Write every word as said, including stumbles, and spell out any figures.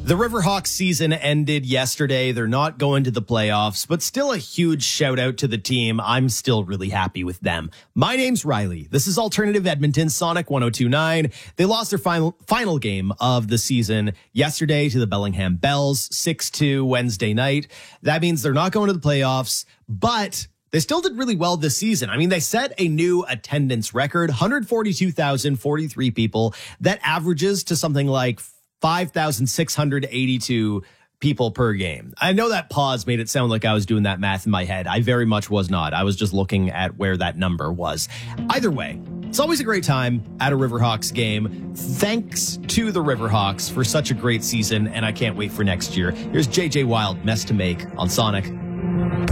The Riverhawks season ended yesterday. They're not going to the playoffs, but still a huge shout out to the team. I'm still really happy with them. My name's Riley. This is Alternative Edmonton, Sonic one oh two point nine. They lost their final final game of the season yesterday to the Bellingham Bells, six two Wednesday night. That means they're not going to the playoffs, but they still did really well this season. I mean, they set a new attendance record, one hundred forty-two thousand forty-three people. That averages to something like five thousand six hundred eighty-two people per game. I know that pause made it sound like I was doing that math in my head. I very much was not. I was just looking at where that number was. Either way, it's always a great time at a Riverhawks game. Thanks to the Riverhawks for such a great season, and I can't wait for next year. Here's J J Wild, Mess to Make on Sonic